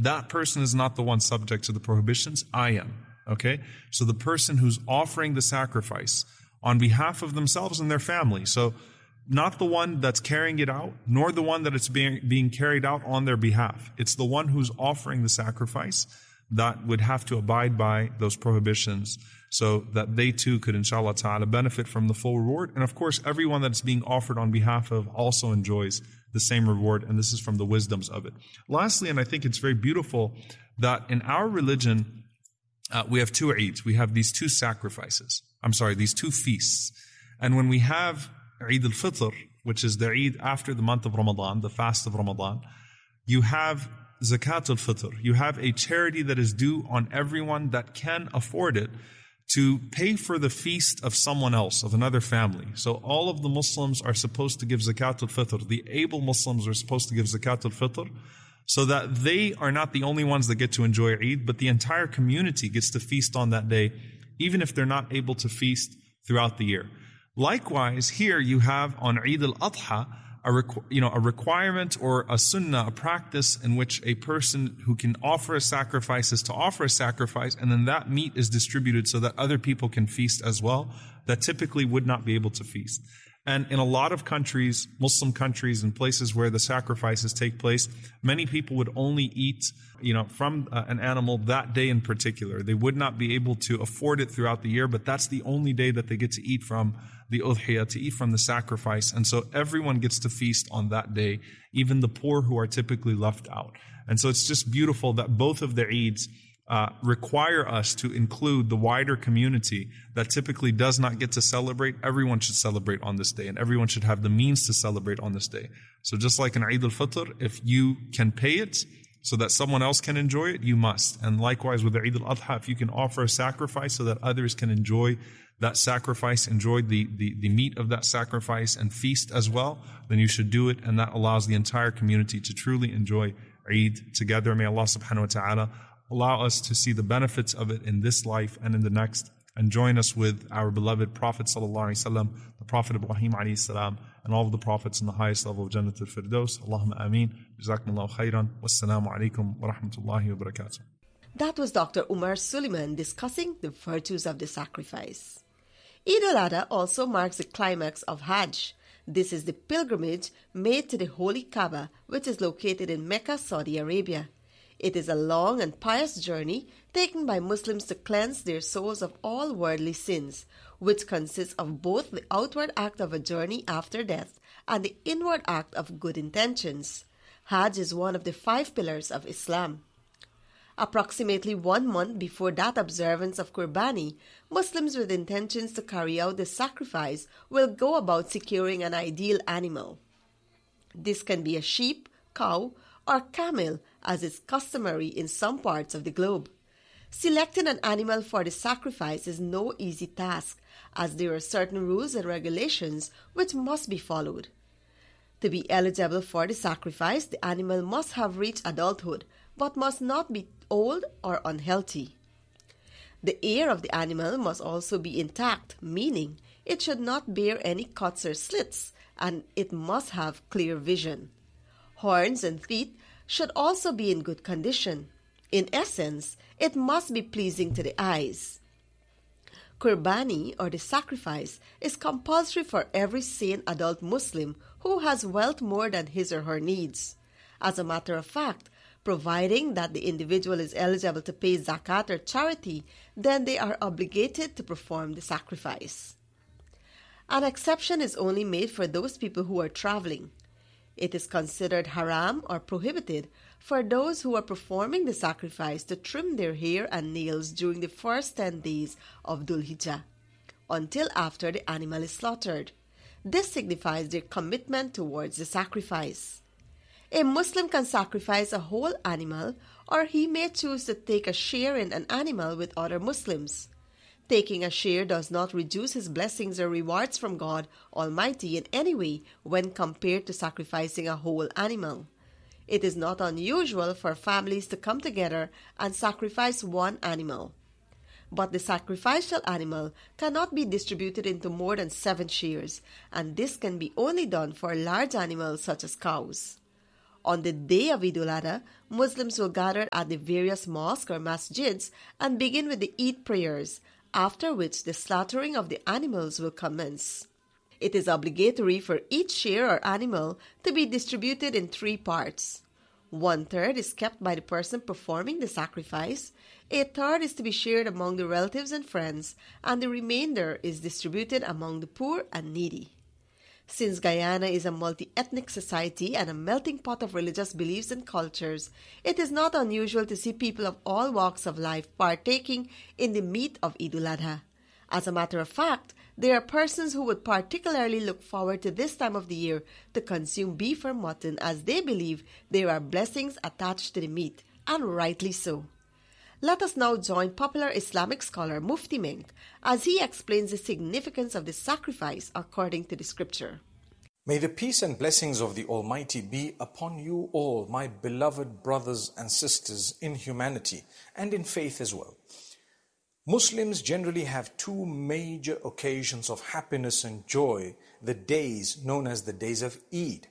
that person is not the one subject to the prohibitions. I am. Okay? So the person who's offering the sacrifice on behalf of themselves and their family. So not the one that's carrying it out, nor the one that it's being carried out on their behalf. It's the one who's offering the sacrifice that would have to abide by those prohibitions so that they too could, inshallah ta'ala, benefit from the full reward. And of course, everyone that's being offered on behalf of also enjoys the same reward, and this is from the wisdoms of it. Lastly, and I think it's very beautiful, that in our religion, we have two Eids. We have these two sacrifices. These two feasts. And when we have Eid al-Fitr, which is the Eid after the month of Ramadan, the fast of Ramadan, you have Zakat al-Fitr. You have a charity that is due on everyone that can afford it to pay for the feast of someone else, of another family. So all of the Muslims are supposed to give Zakat al-Fitr. The able Muslims are supposed to give Zakat al-Fitr so that they are not the only ones that get to enjoy Eid, but the entire community gets to feast on that day, even if they're not able to feast throughout the year. Likewise, here you have on Eid al-Adha a requirement or a sunnah, a practice in which a person who can offer a sacrifice is to offer a sacrifice, and then that meat is distributed so that other people can feast as well, that typically would not be able to feast. And in a lot of countries, Muslim countries and places where the sacrifices take place, many people would only eat, from an animal that day in particular. They would not be able to afford it throughout the year, but that's the only day that they get to eat from the udhiyah, to eat from the sacrifice. And so everyone gets to feast on that day, even the poor who are typically left out. And so it's just beautiful that both of the Eids require us to include the wider community that typically does not get to celebrate. Everyone should celebrate on this day, and everyone should have the means to celebrate on this day. So just like in Eid al-Fitr, if you can pay it so that someone else can enjoy it, you must. And likewise with the Eid al-Adha, if you can offer a sacrifice so that others can enjoy that sacrifice, enjoy the meat of that sacrifice and feast as well, then you should do it, and that allows the entire community to truly enjoy Eid together. May Allah subhanahu wa ta'ala allow us to see the benefits of it in this life and in the next, and join us with our beloved Prophet sallallahu alaihi wasallam, the Prophet Ibrahim alayhi salam, and all of the prophets in the highest level of Jannat al-Firdaus. Allahumma ameen. Jazakumullahu khairan. Wassalamu alaikum wa rahmatullahi wa barakatuh. That was Dr. Umar Suleiman discussing the virtues of the sacrifice. Eid al-Adha also marks the climax of Hajj. This is the pilgrimage made to the Holy Kaaba, which is located in Mecca, Saudi Arabia. It is a long and pious journey taken by Muslims to cleanse their souls of all worldly sins, which consists of both the outward act of a journey after death and the inward act of good intentions. Hajj is one of the 5 pillars of Islam. Approximately 1 month before that observance of Qurbani, Muslims with intentions to carry out the sacrifice will go about securing an ideal animal. This can be a sheep, cow, or camel, as is customary in some parts of the globe. Selecting an animal for the sacrifice is no easy task, as there are certain rules and regulations which must be followed. To be eligible for the sacrifice, the animal must have reached adulthood, but must not be old or unhealthy. The ear of the animal must also be intact, meaning it should not bear any cuts or slits, and it must have clear vision. Horns and teeth should also be in good condition. In essence, it must be pleasing to the eyes. Qurbani, or the sacrifice, is compulsory for every sane adult Muslim who has wealth more than his or her needs. As a matter of fact, providing that the individual is eligible to pay zakat or charity, then they are obligated to perform the sacrifice. An exception is only made for those people who are traveling. It is considered haram or prohibited for those who are performing the sacrifice to trim their hair and nails during the first 10 days of Dhul Hijjah, until after the animal is slaughtered. This signifies their commitment towards the sacrifice. A Muslim can sacrifice a whole animal, or he may choose to take a share in an animal with other Muslims. Taking a share does not reduce his blessings or rewards from God Almighty in any way when compared to sacrificing a whole animal. It is not unusual for families to come together and sacrifice one animal. But the sacrificial animal cannot be distributed into more than 7 shares, and this can be only done for large animals such as cows. On the day of Eid al-Adha, Muslims will gather at the various mosques or masjids and begin with the Eid prayers, after which the slaughtering of the animals will commence. It is obligatory for each share or animal to be distributed in 3 parts. 1/3 is kept by the person performing the sacrifice, 1/3 is to be shared among the relatives and friends, and the remainder is distributed among the poor and needy. Since Guyana is a multi-ethnic society and a melting pot of religious beliefs and cultures, it is not unusual to see people of all walks of life partaking in the meat of Eid al-Adha. As a matter of fact, there are persons who would particularly look forward to this time of the year to consume beef or mutton, as they believe there are blessings attached to the meat, and rightly so. Let us now join popular Islamic scholar Mufti Menk as he explains the significance of the sacrifice according to the scripture. May the peace and blessings of the Almighty be upon you all, my beloved brothers and sisters in humanity and in faith as well. Muslims generally have 2 major occasions of happiness and joy, the days known as the days of Eid.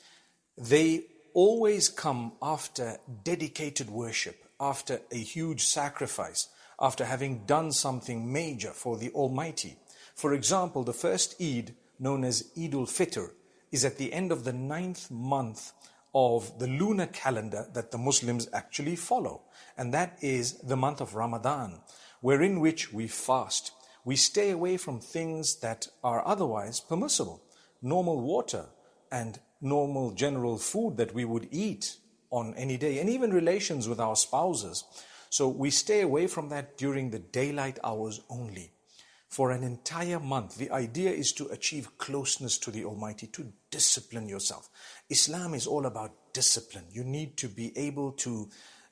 They always come after dedicated worship, after a huge sacrifice, after having done something major for the Almighty. For example, the first Eid, known as Eid al-Fitr, is at the end of the 9th month of the lunar calendar that the Muslims actually follow. And that is the month of Ramadan, wherein which we fast. We stay away from things that are otherwise permissible. Normal water and normal general food that we would eat on any day, and even relations with our spouses. So we stay away from that during the daylight hours only. For an entire month, the idea is to achieve closeness to the Almighty, to discipline yourself. Islam is all about discipline. You need to be able to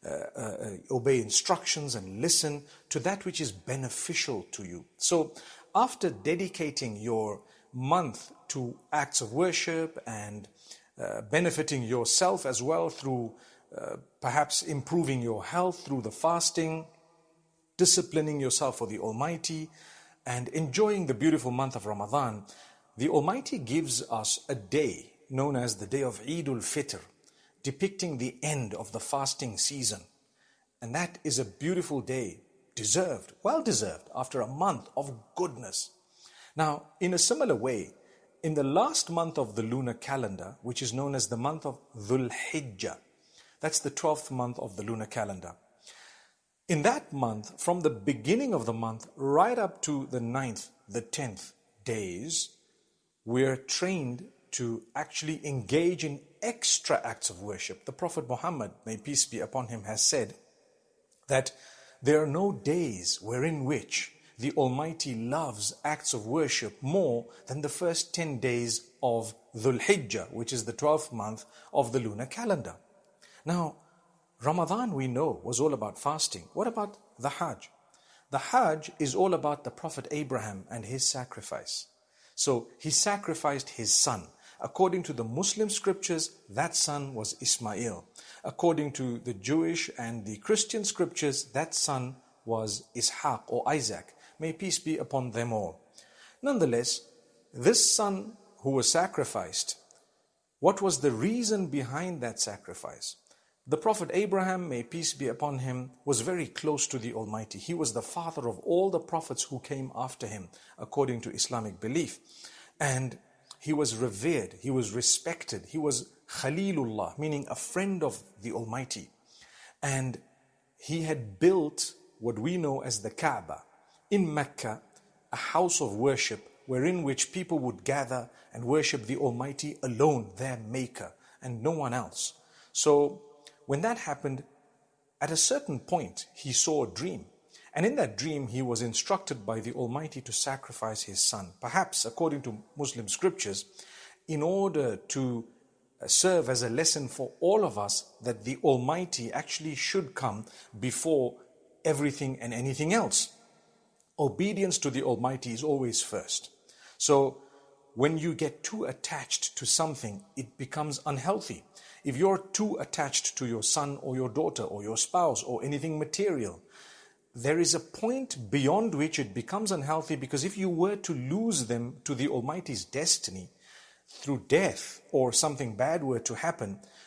obey instructions and listen to that which is beneficial to you. So after dedicating your month to acts of worship and benefiting yourself as well through perhaps improving your health through the fasting, disciplining yourself for the Almighty, and enjoying the beautiful month of Ramadan, the Almighty gives us a day known as the day of Eid al-Fitr, depicting the end of the fasting season. And that is a beautiful day, deserved, well deserved, after a month of goodness. Now, in a similar way, in the last month of the lunar calendar, which is known as the month of Dhul Hijjah, that's the 12th month of the lunar calendar. In that month, from the beginning of the month right up to the 9th, the 10th days, we're trained to actually engage in extra acts of worship. The Prophet Muhammad, may peace be upon him, has said that there are no days wherein which the Almighty loves acts of worship more than the first 10 days of Dhul Hijjah, which is the 12th month of the lunar calendar. Now, Ramadan, we know, was all about fasting. What about the Hajj? The Hajj is all about the Prophet Abraham and his sacrifice. So he sacrificed his son. According to the Muslim scriptures, that son was Ismail. According to the Jewish and the Christian scriptures, that son was Ishaq or Isaac. May peace be upon them all. Nonetheless, this son who was sacrificed, what was the reason behind that sacrifice? The Prophet Abraham, may peace be upon him, was very close to the Almighty. He was the father of all the prophets who came after him, according to Islamic belief. And he was revered, he was respected, he was Khalilullah, meaning a friend of the Almighty. And he had built what we know as the Kaaba in Mecca, a house of worship wherein which people would gather and worship the Almighty alone, their Maker, and no one else. So when that happened, at a certain point, he saw a dream. And in that dream, he was instructed by the Almighty to sacrifice his son. Perhaps, according to Muslim scriptures, in order to serve as a lesson for all of us that the Almighty actually should come before everything and anything else. Obedience to the Almighty is always first. So when you get too attached to something, it becomes unhealthy. If you're too attached to your son or your daughter or your spouse or anything material, there is a point beyond which it becomes unhealthy, because if you were to lose them to the Almighty's destiny through death or something bad were to happen,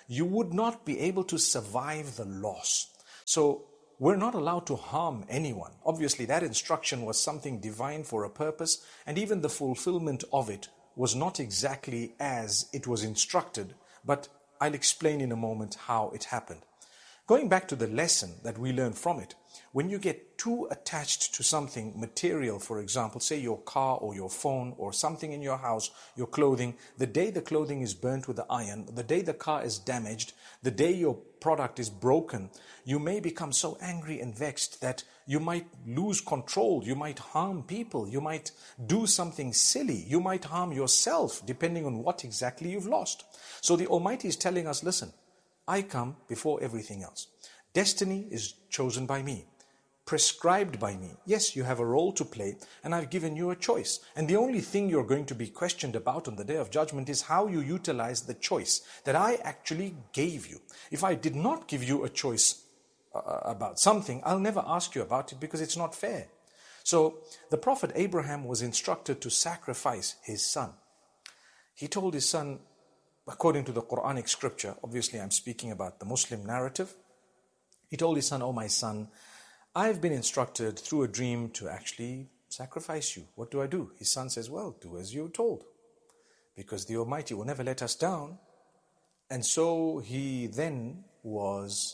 you would not be able to survive the loss. So we're not allowed to harm anyone. Obviously, that instruction was something divine for a purpose, and even the fulfillment of it was not exactly as it was instructed, but I'll explain in a moment how it happened. Going back to the lesson that we learned from it, when you get too attached to something material, for example, say your car or your phone or something in your house, your clothing, the day the clothing is burnt with the iron, the day the car is damaged, the day your product is broken, you may become so angry and vexed that you might lose control, you might harm people, you might do something silly, you might harm yourself, depending on what exactly you've lost. So the Almighty is telling us, listen, I come before everything else. Destiny is chosen by me, prescribed by me. Yes, you have a role to play, and I've given you a choice. And the only thing you're going to be questioned about on the Day of Judgment is how you utilize the choice that I actually gave you. If I did not give you a choice about something, I'll never ask you about it because it's not fair. So the Prophet Abraham was instructed to sacrifice his son. He told his son, according to the Quranic scripture, obviously I'm speaking about the Muslim narrative, he told his son, "Oh my son, I've been instructed through a dream to actually sacrifice you. What do I do?" His son says, "Well, do as you're told, because the Almighty will never let us down." And so he then was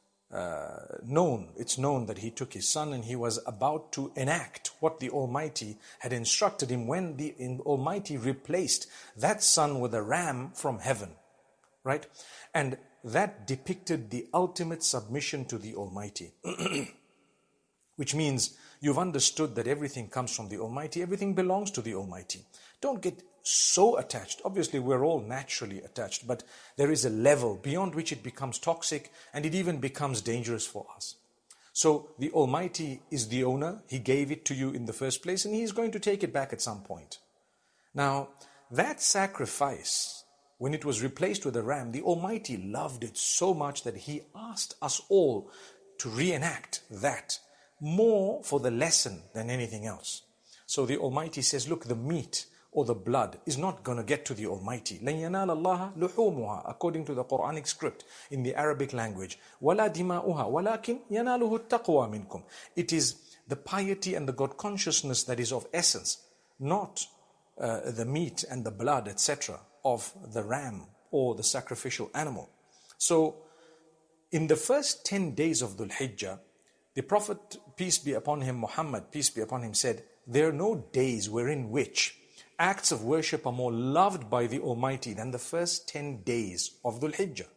it's known that he took his son and he was about to enact what the Almighty had instructed him when the Almighty replaced that son with a ram from heaven, right? And that depicted the ultimate submission to the Almighty, which means you've understood that everything comes from the Almighty, everything belongs to the Almighty. Don't get so attached. Obviously, we're all naturally attached, but there is a level beyond which it becomes toxic and it even becomes dangerous for us. So the Almighty is the owner. He gave it to you in the first place, and He's going to take it back at some point. Now, that sacrifice, when it was replaced with a ram, the Almighty loved it so much that He asked us all to reenact that, more for the lesson than anything else. So the Almighty says, look, the meat or the blood is not going to get to the Almighty. لَن يَنَالَ اللَّهَ لُحُومُهَا, according to the Quranic script in the Arabic language. وَلَا دِمَاؤُهَا وَلَكِنْ يَنَالُهُ التَّقْوَى مِنْكُمْ. It is the piety and the God consciousness that is of essence, not the meat and the blood, etc., of the ram or the sacrificial animal. So, in the first 10 days of Dhul Hijjah, the Prophet, peace be upon him, Muhammad, peace be upon him, said, there are no days wherein which acts of worship are more loved by the Almighty than the first 10 days of Dhul Hijjah.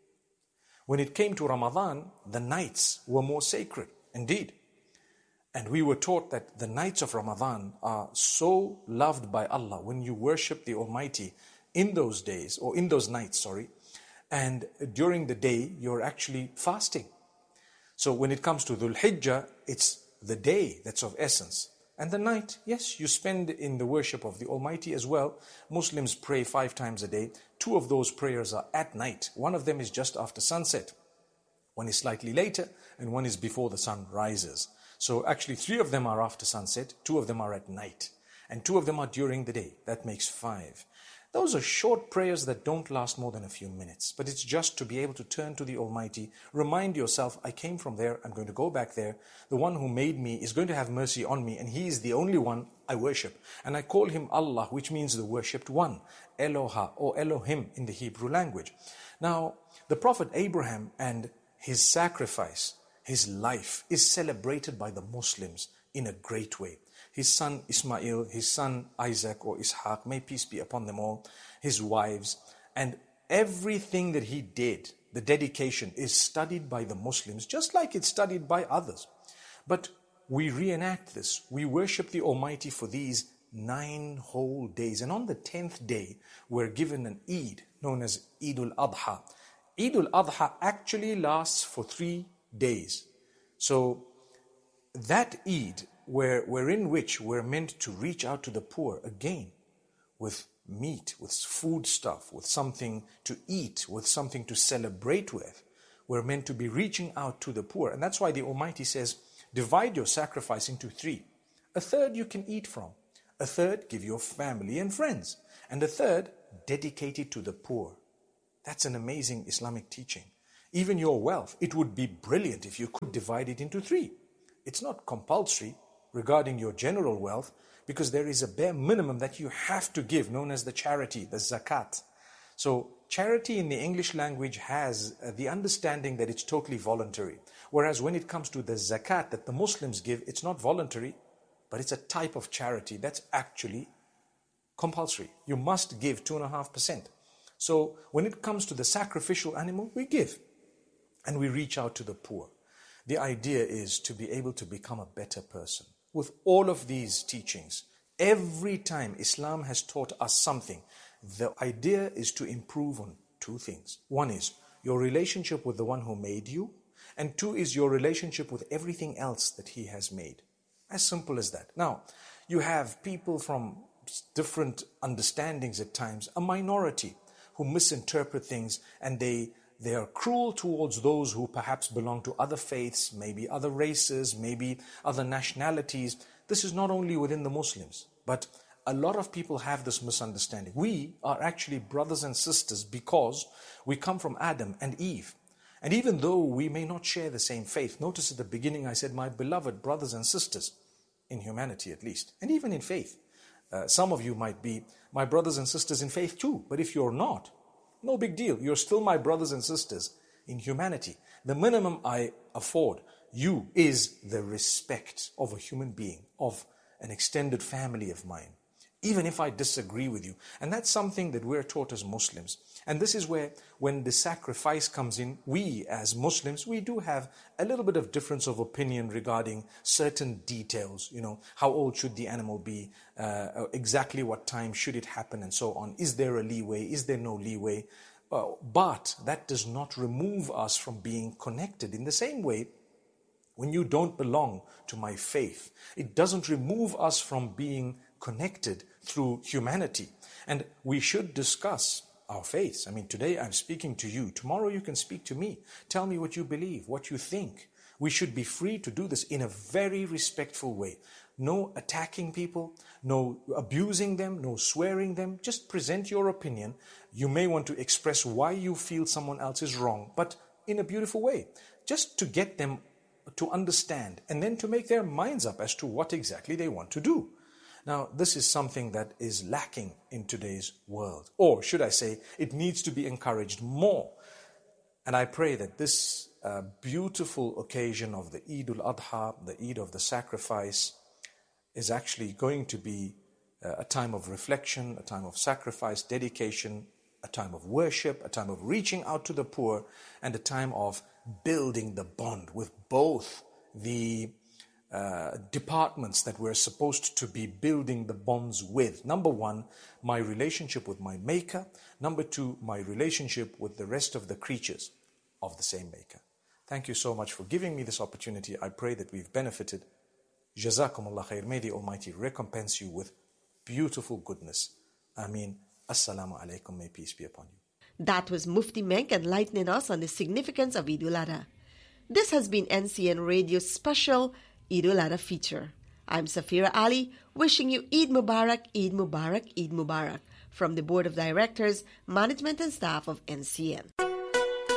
When it came to Ramadan, the nights were more sacred, indeed. And we were taught that the nights of Ramadan are so loved by Allah when you worship the Almighty in those days, or in those nights, and during the day you're actually fasting. So when it comes to Dhul Hijjah, it's the day that's of essence. And the night, yes, you spend in the worship of the Almighty as well. Muslims pray 5 times a day. 2 of those prayers are at night. One of them is just after sunset. One is slightly later, and one is before the sun rises. So actually 3 of them are after sunset, 2 of them are at night, and 2 of them are during the day. That makes 5. Those are short prayers that don't last more than a few minutes, but it's just to be able to turn to the Almighty, remind yourself, I came from there, I'm going to go back there. The one who made me is going to have mercy on me, and He is the only one I worship. And I call Him Allah, which means the worshipped one, Eloha or Elohim in the Hebrew language. Now, the Prophet Abraham and his sacrifice, his life, is celebrated by the Muslims in a great way. His son Ismail, his son Isaac or Ishaq, may peace be upon them all, his wives, and everything that he did, the dedication, is studied by the Muslims, just like it's studied by others. But we reenact this. We worship the Almighty for these 9 whole days. And on the 10th day, we're given an Eid, known as Eid al-Adha. Eid al-Adha actually lasts for 3 days. So that Eid, wherein which we're meant to reach out to the poor again with meat, with food stuff, with something to eat, with something to celebrate with. We're meant to be reaching out to the poor. And that's why the Almighty says, divide your sacrifice into 3. A third you can eat from. A third give your family and friends. And a third dedicate it to the poor. That's an amazing Islamic teaching. Even your wealth, it would be brilliant if you could divide it into 3. It's not compulsory regarding your general wealth, because there is a bare minimum that you have to give, known as the charity, the zakat. So charity in the English language has the understanding that it's totally voluntary. Whereas when it comes to the zakat that the Muslims give, it's not voluntary, but it's a type of charity that's actually compulsory. You must give 2.5%. So when it comes to the sacrificial animal, we give and we reach out to the poor. The idea is to be able to become a better person. With all of these teachings, every time Islam has taught us something, the idea is to improve on 2 things. One is your relationship with the one who made you, and 2 is your relationship with everything else that he has made. As simple as that. Now, you have people from different understandings at times, a minority who misinterpret things, and they are cruel towards those who perhaps belong to other faiths, maybe other races, maybe other nationalities. This is not only within the Muslims, but a lot of people have this misunderstanding. We are actually brothers and sisters because we come from Adam and Eve. And even though we may not share the same faith, notice at the beginning I said, my beloved brothers and sisters, in humanity at least, and even in faith. Some of you might be my brothers and sisters in faith too, but if you're not, no big deal. You're still my brothers and sisters in humanity. The minimum I afford you is the respect of a human being, of an extended family of mine, even if I disagree with you. And that's something that we're taught as Muslims. And this is where, when the sacrifice comes in, we as Muslims, we do have a little bit of difference of opinion regarding certain details. You know, how old should the animal be? Exactly what time should it happen, and so on. Is there a leeway? Is there no leeway? But that does not remove us from being connected. In the same way, when you don't belong to my faith, it doesn't remove us from being connected through humanity. And we should discuss our faiths. I mean, today I'm speaking to you. Tomorrow you can speak to me. Tell me what you believe, what you think. We should be free to do this in a very respectful way. No attacking people, no abusing them, no swearing them. Just present your opinion. You may want to express why you feel someone else is wrong, but in a beautiful way. Just to get them to understand and then to make their minds up as to what exactly they want to do. Now, this is something that is lacking in today's world. Or should I say, it needs to be encouraged more. And I pray that this beautiful occasion of the Eid al-Adha, the Eid of the sacrifice, is actually going to be a time of reflection, a time of sacrifice, dedication, a time of worship, a time of reaching out to the poor, and a time of building the bond with both the departments that we're supposed to be building the bonds with. Number 1, my relationship with my Maker. Number 2, my relationship with the rest of the creatures of the same Maker. Thank you so much for giving me this opportunity. I pray that we've benefited. Jazakumullah khair. May the Almighty recompense you with beautiful goodness. Ameen. Assalamu alaikum. May peace be upon you. That was Mufti Menk enlightening us on the significance of Eid al-Adha. This has been NCN Radio's special Eid al-Adha feature. I'm Safira Ali, wishing you Eid Mubarak, Eid Mubarak, Eid Mubarak from the Board of Directors, Management and Staff of NCN.